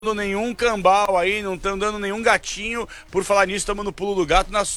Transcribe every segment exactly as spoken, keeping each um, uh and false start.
dando nenhum cambal aí, não estão dando nenhum gatinho. Por falar nisso, estamos no pulo do gato nas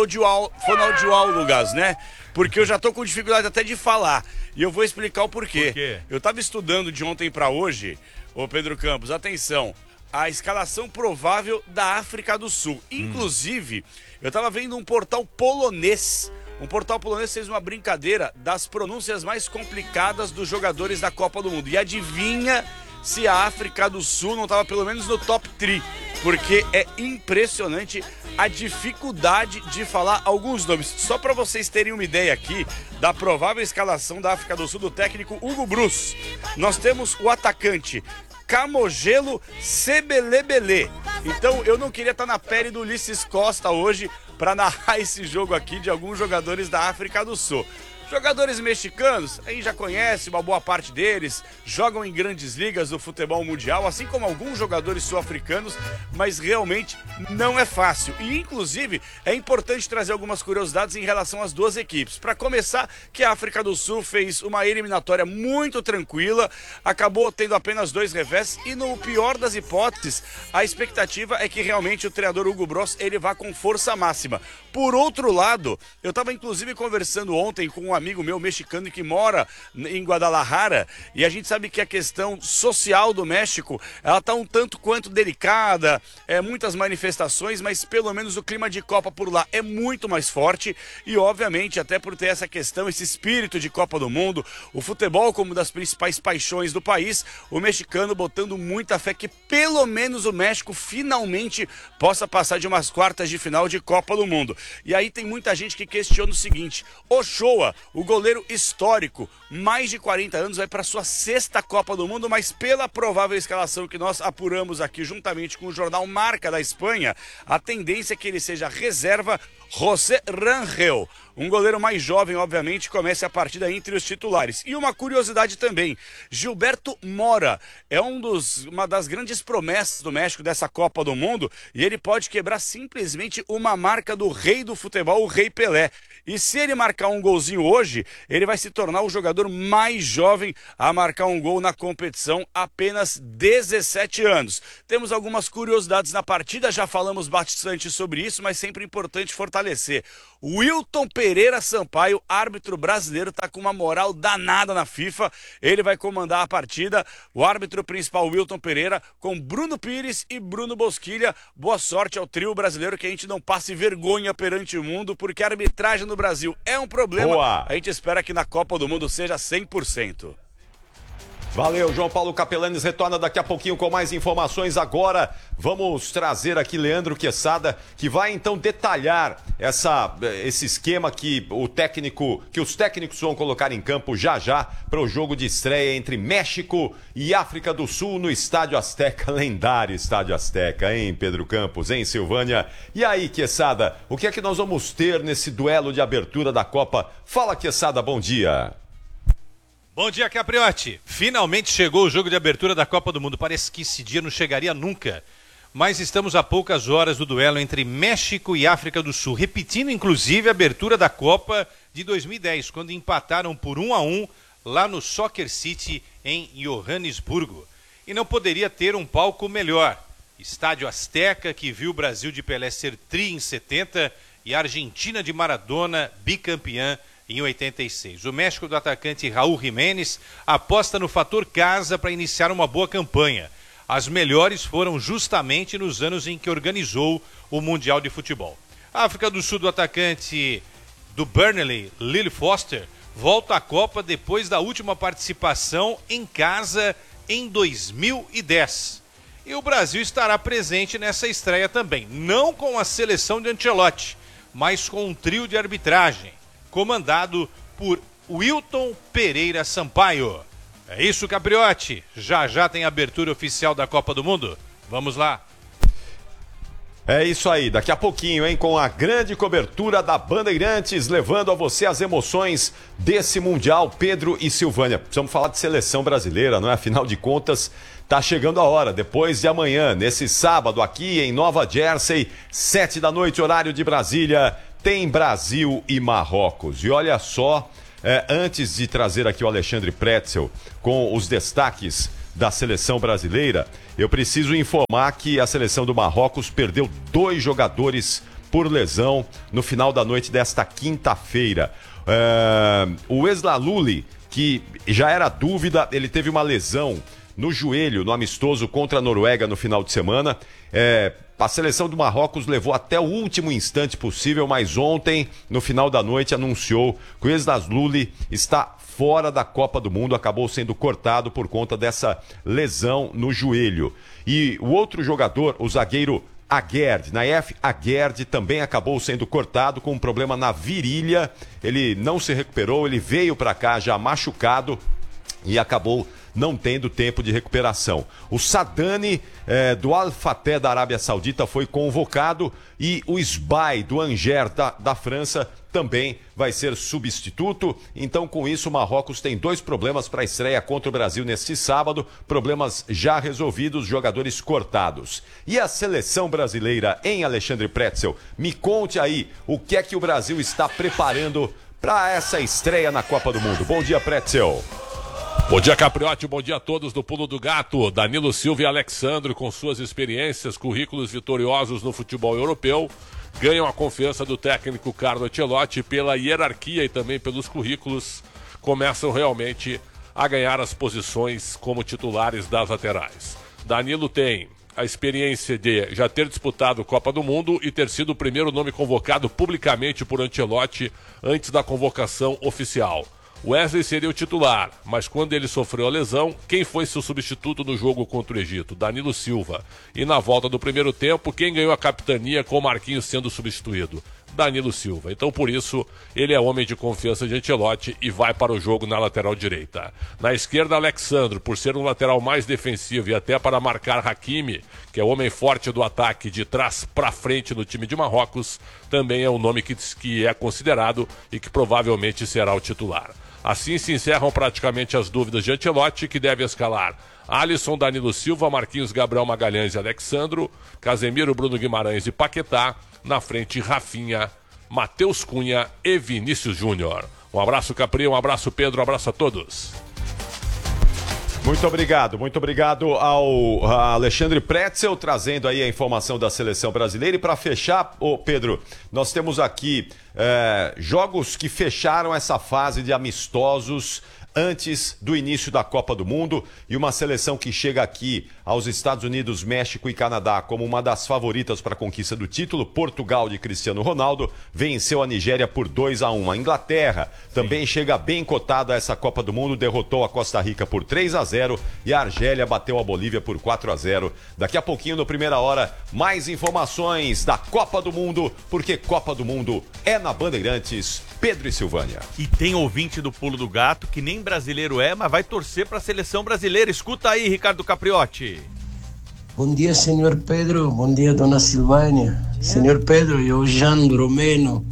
fonoaudiólogas, né? Porque eu já tô com dificuldade até de falar. E eu vou explicar o porquê. Por quê? Eu tava estudando de ontem para hoje, ô Pedro Campos, atenção, a escalação provável da África do Sul. Inclusive, hum. eu tava vendo um portal polonês. Um portal polonês fez uma brincadeira das pronúncias mais complicadas dos jogadores da Copa do Mundo. E adivinha se a África do Sul não estava pelo menos no top três, porque é impressionante a dificuldade de falar alguns nomes. Só para vocês terem uma ideia aqui da provável escalação da África do Sul do técnico Hugo Broos. Nós temos o atacante Camogelo Sebelebele. Então eu não queria estar na pele do Ulisses Costa hoje para narrar esse jogo aqui de alguns jogadores da África do Sul. Jogadores mexicanos, aí já conhece uma boa parte deles, jogam em grandes ligas do futebol mundial, assim como alguns jogadores sul-africanos, mas realmente não é fácil. E inclusive é importante trazer algumas curiosidades em relação às duas equipes. Para começar, que a África do Sul fez uma eliminatória muito tranquila, acabou tendo apenas dois revés e no pior das hipóteses, a expectativa é que realmente o treinador Hugo Broos ele vá com força máxima. Por outro lado, eu estava inclusive conversando ontem com um amigo meu mexicano que mora em Guadalajara, e a gente sabe que a questão social do México, ela tá um tanto quanto delicada, é muitas manifestações, mas pelo menos o clima de Copa por lá é muito mais forte, e obviamente até por ter essa questão, esse espírito de Copa do Mundo, o futebol como das principais paixões do país, o mexicano botando muita fé que pelo menos o México finalmente possa passar de umas quartas de final de Copa do Mundo. E aí tem muita gente que questiona o seguinte: Ochoa, o goleiro histórico, mais de quarenta anos, vai para sua sexta Copa do Mundo, mas pela provável escalação que nós apuramos aqui juntamente com o jornal Marca da Espanha, a tendência é que ele seja reserva José Rangel. Um goleiro mais jovem, obviamente, começa a partida entre os titulares. E uma curiosidade também, Gilberto Mora é um dos, uma das grandes promessas do México dessa Copa do Mundo, e ele pode quebrar simplesmente uma marca do rei do futebol, o Rei Pelé. E se ele marcar um golzinho hoje, ele vai se tornar o jogador mais jovem a marcar um gol na competição, apenas dezessete anos. Temos algumas curiosidades na partida, já falamos bastante sobre isso, mas sempre importante fortalecer. Wilton Pereira Sampaio, árbitro brasileiro, está com uma moral danada na FIFA. Ele vai comandar a partida. O árbitro principal, Wilton Pereira, com Bruno Pires e Bruno Bosquilha. Boa sorte ao trio brasileiro, que a gente não passe vergonha perante o mundo, porque a arbitragem no Brasil é um problema. Boa. A gente espera que na Copa do Mundo seja cem por cento. Valeu, João Paulo Capelanes retorna daqui a pouquinho com mais informações. Agora vamos trazer aqui Leandro Quesada, que vai então detalhar essa, esse esquema que o técnico, que os técnicos vão colocar em campo já já para o jogo de estreia entre México e África do Sul no Estádio Azteca, lendário Estádio Azteca, hein, Pedro Campos, em Silvânia. E aí, Quesada, o que é que nós vamos ter nesse duelo de abertura da Copa? Fala, Quesada, bom dia. Bom dia, Capriotti. Finalmente chegou o jogo de abertura da Copa do Mundo. Parece que esse dia não chegaria nunca. Mas estamos a poucas horas do duelo entre México e África do Sul. Repetindo, inclusive, a abertura da Copa de dois mil e dez, quando empataram por um a um lá no Soccer City, em Joanesburgo. E não poderia ter um palco melhor. Estádio Azteca, que viu o Brasil de Pelé ser tri em setenta e a Argentina de Maradona bicampeã em oitenta e seis. O México do atacante Raul Jiménez aposta no fator casa para iniciar uma boa campanha. As melhores foram justamente nos anos em que organizou o Mundial de Futebol. A África do Sul do atacante do Burnley, Lily Foster, volta à Copa depois da última participação em casa em dois mil e dez. E o Brasil estará presente nessa estreia também, não com a seleção de Ancelotti, mas com um trio de arbitragem, comandado por Wilton Pereira Sampaio. É isso, Capriotti. Já já tem a abertura oficial da Copa do Mundo. Vamos lá. É isso aí, daqui a pouquinho, hein, com a grande cobertura da Bandeirantes, levando a você as emoções desse Mundial, Pedro e Silvânia. Precisamos falar de seleção brasileira, não é? Afinal de contas, tá chegando a hora, depois de amanhã, nesse sábado aqui em Nova Jersey, sete da noite, horário de Brasília, tem Brasil e Marrocos. E olha só, é, antes de trazer aqui o Alexandre Pretzel com os destaques da seleção brasileira, eu preciso informar que a seleção do Marrocos perdeu dois jogadores por lesão no final da noite desta quinta-feira. Uh, o Eslaluli, que já era dúvida, ele teve uma lesão no joelho, no amistoso contra a Noruega no final de semana. É, a seleção do Marrocos levou até o último instante possível, mas ontem, no final da noite, anunciou que o Eslaluli está fora da Copa do Mundo, acabou sendo cortado por conta dessa lesão no joelho. E o outro jogador, o zagueiro Aguerd, Naif Aguerd, também acabou sendo cortado com um problema na virilha. Ele não se recuperou, ele veio para cá já machucado e acabou não tendo tempo de recuperação. O Sadani, eh, do Al-Fateh da Arábia Saudita, foi convocado e o Sbai, do Angers da, da França, também vai ser substituto. Então, com isso, o Marrocos tem dois problemas para a estreia contra o Brasil neste sábado. Problemas já resolvidos, jogadores cortados. E a seleção brasileira, em Alexandre Pretzel? Me conte aí o que é que o Brasil está preparando para essa estreia na Copa do Mundo. Bom dia, Pretzel. Bom dia, Capriotti, bom dia a todos do Pulo do Gato. Danilo Silva e Alexandre, com suas experiências, currículos vitoriosos no futebol europeu, ganham a confiança do técnico Carlo Ancelotti. Pela hierarquia e também pelos currículos, começam realmente a ganhar as posições como titulares das laterais. Danilo tem a experiência de já ter disputado Copa do Mundo e ter sido o primeiro nome convocado publicamente por Ancelotti antes da convocação oficial. Wesley seria o titular, mas quando ele sofreu a lesão, quem foi seu substituto no jogo contra o Egito? Danilo Silva. E na volta do primeiro tempo, quem ganhou a capitania com o Marquinhos sendo substituído? Danilo Silva. Então, por isso, ele é homem de confiança de Ancelotti e vai para o jogo na lateral direita. Na esquerda, Alexandre, por ser um lateral mais defensivo e até para marcar Hakimi, que é o homem forte do ataque de trás para frente no time de Marrocos, também é um nome que, que é considerado e que provavelmente será o titular. Assim se encerram praticamente as dúvidas de Ancelotti, que deve escalar Alisson, Danilo Silva, Marquinhos, Gabriel Magalhães e Alexandro, Casemiro, Bruno Guimarães e Paquetá, na frente Rafinha, Matheus Cunha e Vinícius Júnior. Um abraço, Capri, um abraço, Pedro, um abraço a todos. Muito obrigado, muito obrigado ao Alexandre Pretzel, trazendo aí a informação da seleção brasileira. E para fechar, ô Pedro, nós temos aqui é, jogos que fecharam essa fase de amistosos antes do início da Copa do Mundo, e uma seleção que chega aqui aos Estados Unidos, México e Canadá como uma das favoritas para a conquista do título. Portugal de Cristiano Ronaldo venceu a Nigéria por dois a um. A Inglaterra também Sim. chega bem cotada a essa Copa do Mundo, derrotou a Costa Rica por três a zero e a Argélia bateu a Bolívia por quatro a zero. Daqui a pouquinho, no Primeira Hora, mais informações da Copa do Mundo, porque Copa do Mundo é na Bandeirantes. Pedro e Silvânia. E tem ouvinte do Pulo do Gato que nem brasileiro é, mas vai torcer para a seleção brasileira. Escuta aí, Ricardo Capriotti. Bom dia, senhor Pedro. Bom dia, dona Silvânia. Senhor Pedro, eu Jandro Romeno.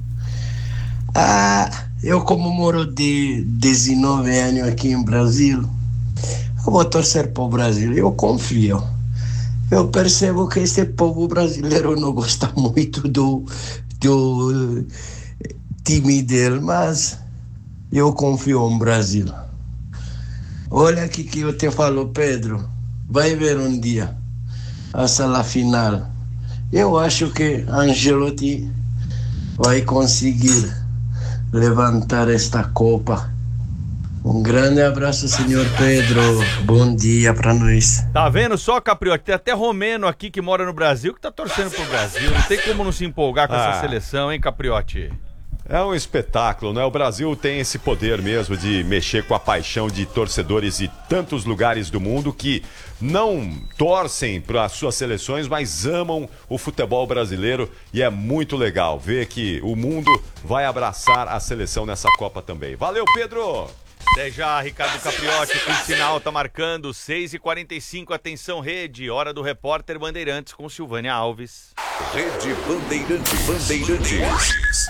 Ah, eu como moro de dezenove anos aqui em Brasil, eu vou torcer para o Brasil. Eu confio. Eu percebo que esse povo brasileiro não gosta muito do... do time dele, mas eu confio no Brasil. Olha aqui que eu te falo, Pedro, vai ver um dia a sala final. Eu acho que Ancelotti vai conseguir levantar esta Copa. Um grande abraço, senhor Pedro. Bom dia pra nós. Tá vendo só, Capriotti? Tem até romeno aqui que mora no Brasil que tá torcendo pro Brasil. Não tem como não se empolgar com ah. essa seleção, hein, Capriotti? É um espetáculo, né? O Brasil tem esse poder mesmo de mexer com a paixão de torcedores de tantos lugares do mundo que não torcem para as suas seleções, mas amam o futebol brasileiro, e é muito legal ver que o mundo vai abraçar a seleção nessa Copa também. Valeu, Pedro! Até já, Ricardo Capriotti, que o sinal tá marcando seis e quarenta e cinco, atenção Rede, hora do repórter Bandeirantes com Silvânia Alves. Rede Bandeirantes, Bandeirantes.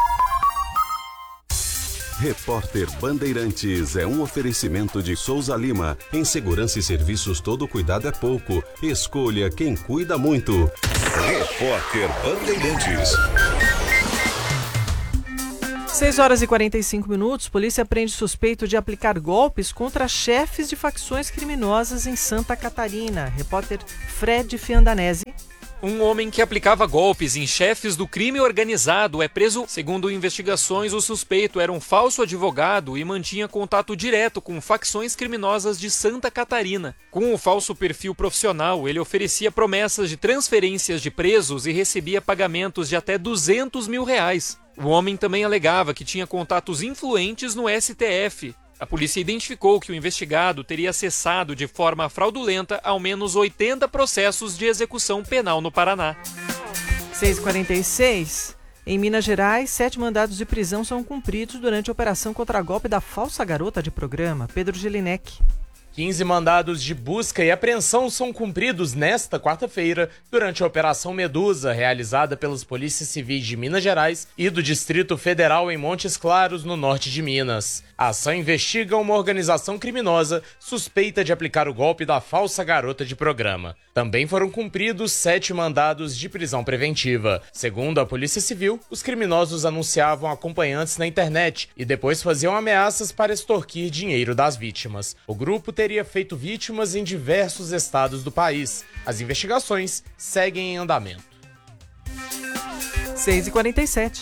Repórter Bandeirantes é um oferecimento de Souza Lima. Em segurança e serviços, todo cuidado é pouco. Escolha quem cuida muito. Repórter Bandeirantes. seis horas e quarenta e cinco minutos, polícia prende suspeito de aplicar golpes contra chefes de facções criminosas em Santa Catarina. Repórter Fred Fiandanese. Um homem que aplicava golpes em chefes do crime organizado é preso. Segundo investigações, o suspeito era um falso advogado e mantinha contato direto com facções criminosas de Santa Catarina. Com o falso perfil profissional, ele oferecia promessas de transferências de presos e recebia pagamentos de até duzentos mil reais. O homem também alegava que tinha contatos influentes no S T F. A polícia identificou que o investigado teria acessado de forma fraudulenta ao menos oitenta processos de execução penal no Paraná. seis e quarenta e seis. Em Minas Gerais, sete mandados de prisão são cumpridos durante a operação contra golpe da falsa garota de programa. Pedro Gelinek. quinze mandados de busca e apreensão são cumpridos nesta quarta-feira durante a Operação Medusa, realizada pelas polícias civis de Minas Gerais e do Distrito Federal em Montes Claros, no norte de Minas. A ação investiga uma organização criminosa suspeita de aplicar o golpe da falsa garota de programa. Também foram cumpridos sete mandados de prisão preventiva. Segundo a Polícia Civil, os criminosos anunciavam acompanhantes na internet e depois faziam ameaças para extorquir dinheiro das vítimas. O grupo teria feito vítimas em diversos estados do país. As investigações seguem em andamento. seis e quarenta e sete.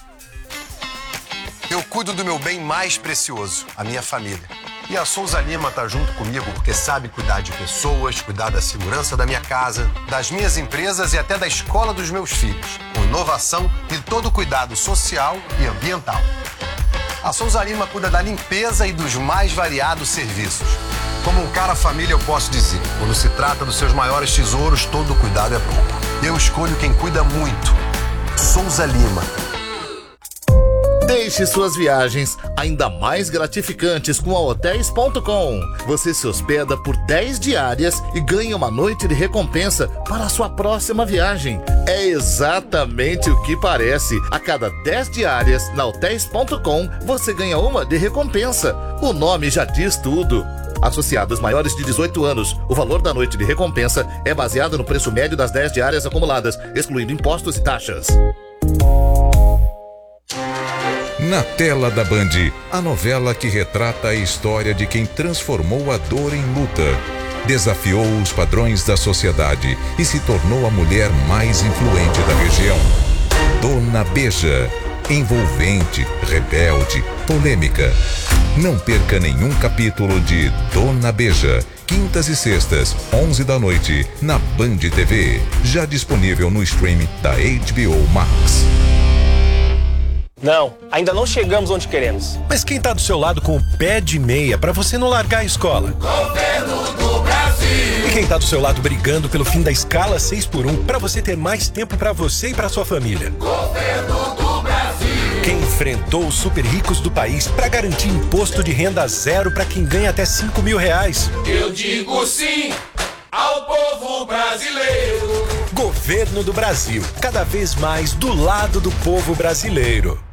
Eu cuido do meu bem mais precioso, a minha família. E a Souza Lima tá junto comigo porque sabe cuidar de pessoas, cuidar da segurança da minha casa, das minhas empresas e até da escola dos meus filhos, com inovação e todo o cuidado social e ambiental. A Souza Lima cuida da limpeza e dos mais variados serviços. Como um cara família, eu posso dizer, quando se trata dos seus maiores tesouros, todo cuidado é pouco. Eu escolho quem cuida muito. Souza Lima. Deixe suas viagens ainda mais gratificantes com a hotéis ponto com. Você se hospeda por dez diárias e ganha uma noite de recompensa para a sua próxima viagem. É exatamente o que parece. A cada dez diárias na hotéis ponto com, você ganha uma de recompensa. O nome já diz tudo. Associados maiores de dezoito anos, o valor da noite de recompensa é baseado no preço médio das dez diárias acumuladas, excluindo impostos e taxas. Na tela da Band, a novela que retrata a história de quem transformou a dor em luta, desafiou os padrões da sociedade e se tornou a mulher mais influente da região. Dona Beija. Envolvente, rebelde, polêmica. Não perca nenhum capítulo de Dona Beija. Quintas e sextas, onze da noite, na Band T V. Já disponível no streaming da H B O Max. Não, ainda não chegamos onde queremos. Mas quem tá do seu lado com o pé de meia pra você não largar a escola? Governo do Brasil! E quem tá do seu lado brigando pelo fim da escala seis por um pra você ter mais tempo pra você e pra sua família? Governo do Brasil! Quem enfrentou os super ricos do país pra garantir imposto de renda zero pra quem ganha até cinco mil reais? Eu digo sim ao povo brasileiro! Governo do Brasil, cada vez mais do lado do povo brasileiro.